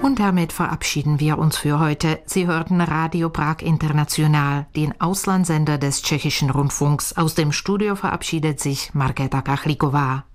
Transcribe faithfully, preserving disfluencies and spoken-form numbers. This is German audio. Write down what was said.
Und damit verabschieden wir uns für heute. Sie hörten Radio Prag International, den Auslandssender des tschechischen Rundfunks. Aus dem Studio verabschiedet sich Markéta Kachlíková.